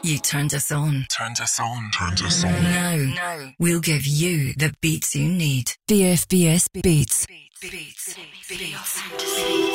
You turned us on. Turned us on. Turned us on. Now, we'll give you the beats you need. DFBS Beats. Beats.